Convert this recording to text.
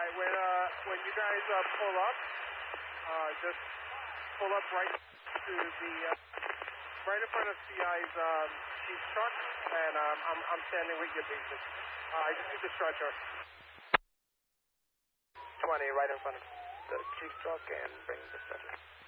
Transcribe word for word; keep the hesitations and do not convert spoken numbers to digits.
right, when uh, when you guys uh, pull up, uh, just pull up right to the uh, right in front of C I's um, chief truck, and um, I'm I'm standing with your basic. Uh, I just need the stretcher. twenty, right in front of the chief truck, and bring the stretcher.